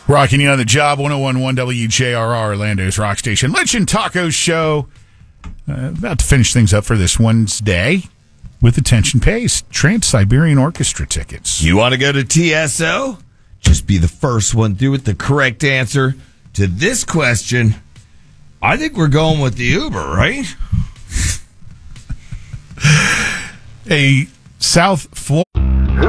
Rocking you on the job, 101.1 WJRR, Orlando's Rock Station. Lynch Taco Show. About to finish things up for this Wednesday with Attention Pays, Trans-Siberian Orchestra tickets. You want to go to TSO? Just be the first one through with the correct answer to this question. I think we're going with the Uber, right? A South Florida